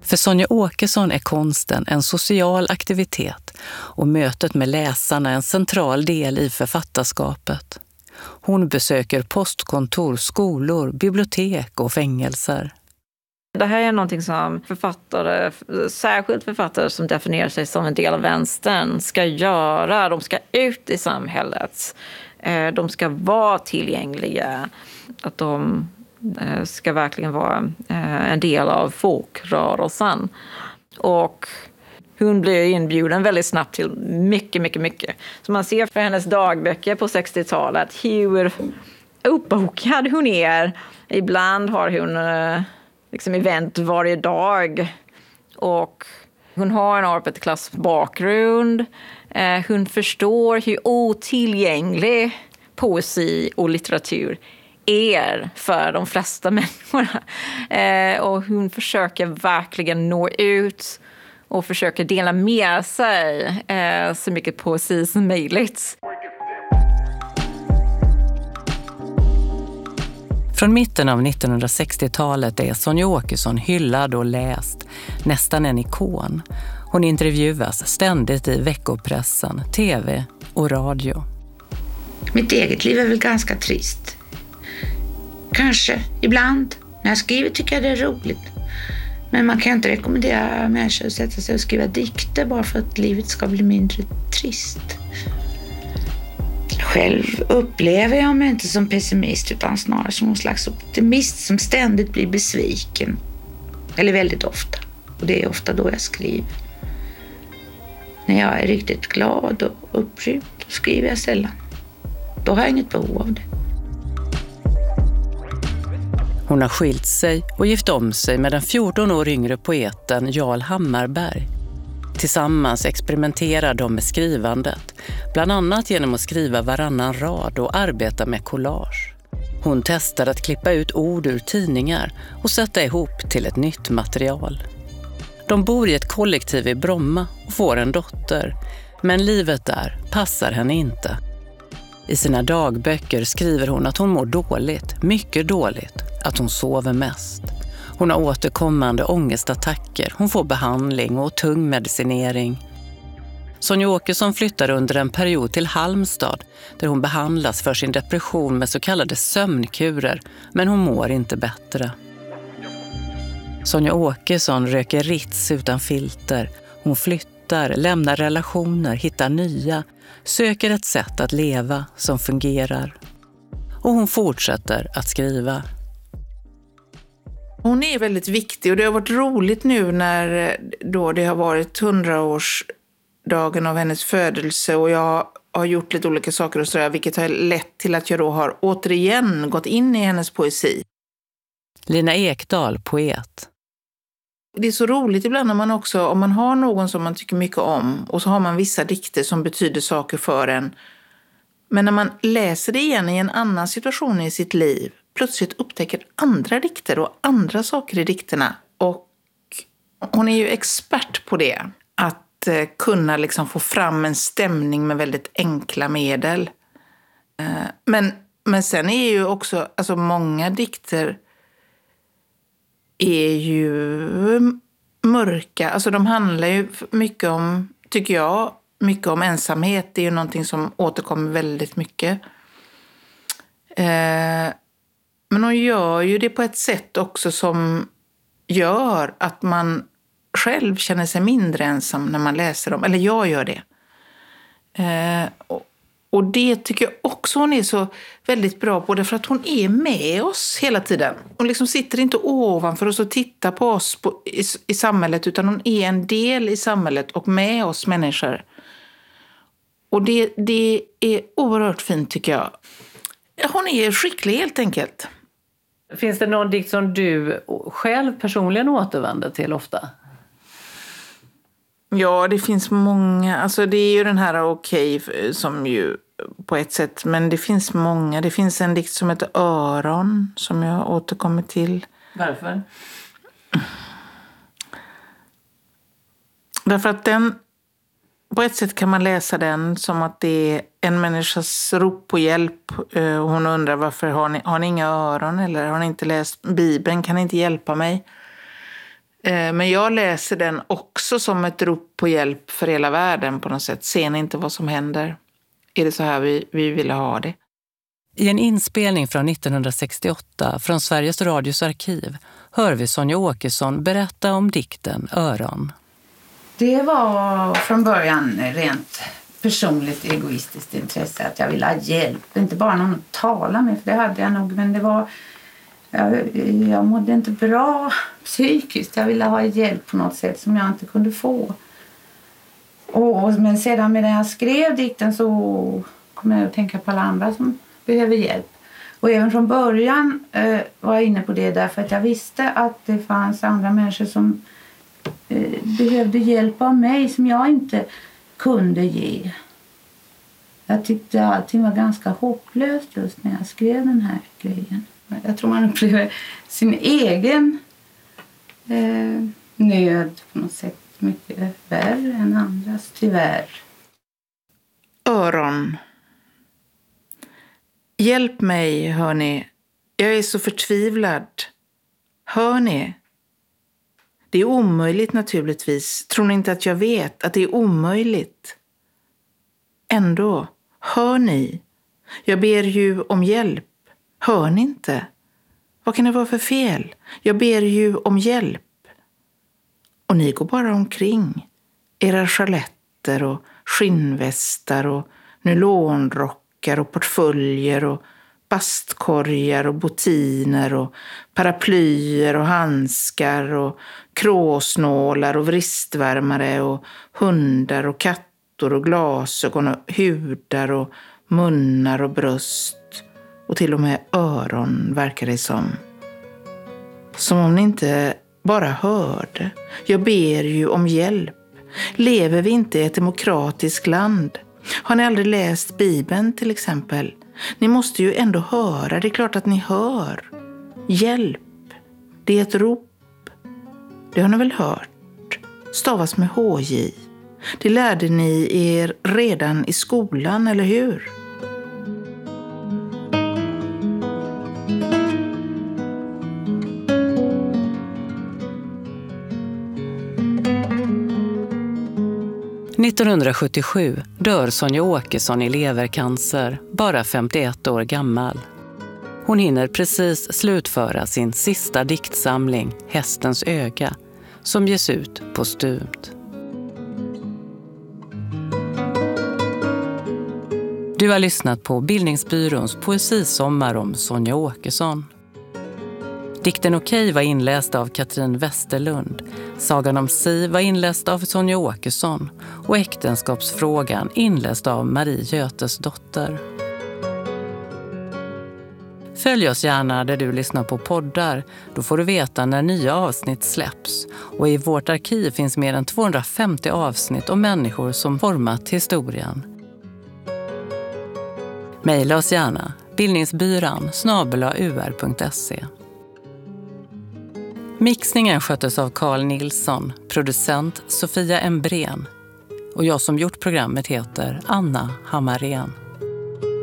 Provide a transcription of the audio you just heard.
För Sonja Åkesson är konsten en social aktivitet och mötet med läsarna en central del i författarskapet. Hon besöker postkontor, skolor, bibliotek och fängelser. Det här är någonting som författare, särskilt författare som definierar sig som en del av vänstern, ska göra. De ska ut i samhället. De ska vara tillgängliga. Att de ska verkligen vara en del av folkrörelsen. Och hon blir inbjuden väldigt snabbt till mycket. Så man ser för hennes dagböcker på 60-talet hur uppbokad hon är. Ibland har hon event varje dag. Och hon har en arbetarklassbakgrund. Hon förstår hur otillgänglig poesi och litteratur är för de flesta människorna. Och hon försöker verkligen nå ut och försöker dela med sig så mycket poesi som möjligt. Från mitten av 1960-talet är Sonja Åkesson hyllad och läst, nästan en ikon. Hon intervjuas ständigt i veckopressen, tv och radio. Mitt eget liv är väl ganska trist. Kanske, ibland. När jag skriver tycker jag det är roligt. Men man kan inte rekommendera människor att sätta sig och skriva dikter bara för att livet ska bli mindre trist. Själv upplever jag mig inte som pessimist utan snarare som någon slags optimist som ständigt blir besviken. Eller väldigt ofta. Och det är ofta då jag skriver. När jag är riktigt glad och upprymt skriver jag sällan. Då har jag inget behov av det. Hon har skilt sig och gift om sig med den 14 år yngre poeten Jarl Hammarberg. Tillsammans experimenterar de med skrivandet, bland annat genom att skriva varannan rad och arbeta med collage. Hon testar att klippa ut ord ur tidningar och sätta ihop till ett nytt material. De bor i ett kollektiv i Bromma och får en dotter, men livet där passar henne inte. I sina dagböcker skriver hon att hon mår dåligt, mycket dåligt, att hon sover mest. Hon har återkommande ångestattacker, hon får behandling och tung medicinering. Sonja Åkesson flyttar under en period till Halmstad där hon behandlas för sin depression med så kallade sömnkurer, men hon mår inte bättre. Sonja Åkesson röker Ritz utan filter. Hon flyttar, lämnar relationer, hittar nya, söker ett sätt att leva som fungerar. Och hon fortsätter att skriva. Hon är väldigt viktig och det har varit roligt nu när då det har varit 100-årsdagen av hennes födelse och jag har gjort lite olika saker och sådär, vilket har lett till att jag då har återigen gått in i hennes poesi. Lina Ekdahl, poet. Det är så roligt ibland när man också, om man har någon som man tycker mycket om och så har man vissa dikter som betyder saker för en. Men när man läser det igen i en annan situation i sitt liv, plötsligt upptäcker andra dikter och andra saker i dikterna. Och hon är ju expert på det. Att kunna liksom få fram en stämning med väldigt enkla medel. Men sen är ju också, alltså många dikter är ju mörka. Alltså de handlar ju mycket om, tycker jag, mycket om ensamhet. Det är ju någonting som återkommer väldigt mycket. Men hon gör ju det på ett sätt också som gör att man själv känner sig mindre ensam när man läser dem. Eller jag gör det. Och det tycker jag också hon är så väldigt bra på. Därför att hon är med oss hela tiden. Hon liksom sitter inte ovanför oss och tittar på oss i samhället. Utan hon är en del i samhället och med oss människor. Och det är oerhört fint tycker jag. Hon är skicklig helt enkelt. Finns det någon dikt som du själv personligen återvänder till ofta? Ja, det finns många. Alltså det är ju den här Okej som ju på ett sätt. Men det finns många. Det finns en dikt som heter Öron som jag återkommer till. Varför? Därför att den, på ett sätt kan man läsa den som att det är en människas rop på hjälp. Hon undrar varför har ni inga öron eller har ni inte läst Bibeln, kan ni inte hjälpa mig? Men jag läser den också som ett rop på hjälp för hela världen på något sätt. Ser ni inte vad som händer? Är det så här vi ville ha det? I en inspelning från 1968 från Sveriges Radios arkiv hör vi Sonja Åkesson berätta om dikten Öron. Det var från början rent personligt egoistiskt intresse att jag ville ha hjälp. Inte bara någon att tala med, för det hade jag nog, men det var... Jag mådde inte bra psykiskt. Jag ville ha hjälp på något sätt som jag inte kunde få. Men sedan medan jag skrev dikten så kom jag att tänka på alla andra som behöver hjälp. Och även från början var jag inne på det därför att jag visste att det fanns andra människor som behövde hjälp av mig som jag inte kunde ge. Jag tyckte allting var ganska hopplöst just när jag skrev den här grejen. Jag tror man upplever sin egen nöd på något sätt mycket värre än andras, tyvärr. Öron. Hjälp mig, hör ni. Jag är så förtvivlad. Hör ni? Det är omöjligt naturligtvis. Tror ni inte att jag vet att det är omöjligt? Ändå, hör ni? Jag ber ju om hjälp. Hör ni inte? Vad kan det vara för fel? Jag ber ju om hjälp. Och ni går bara omkring. Era chaletter och skinnvästar och nylonrockar och portföljer och bastkorgar och bottiner och paraplyer och handskar och kråsnålar och vristvärmare och hundar och katter och glasögon och hudar och munnar och bröst och till och med öron, verkar det som. Som om ni inte bara hörde. Jag ber ju om hjälp. Lever vi inte i ett demokratiskt land? Har ni aldrig läst Bibeln till exempel? Ni måste ju ändå höra. Det är klart att ni hör. Hjälp. Det är ett rop. Det har ni väl hört? Stavas med HJ. Det lärde ni er redan i skolan, eller hur? –1977 dör Sonja Åkesson i levercancer, bara 51 år gammal. Hon hinner precis slutföra sin sista diktsamling, Hästens öga, som ges ut postumt. Du har lyssnat på Bildningsbyråns poesisommar om Sonja Åkesson. Dikten Okej var inläst av Katrin Westerlund. Sagan om Si var inläst av Sonja Åkesson och Äktenskapsfrågan inläst av Marie Götesdotter. Följ oss gärna där du lyssnar på poddar. Då får du veta när nya avsnitt släpps. Och i vårt arkiv finns mer än 250 avsnitt om människor som format historien. Maila oss gärna bildningsbyran@ur.se. Mixningen sköttes av Carl Nilsson, producent Sofia Embrén och jag som gjort programmet heter Anna Hammarén.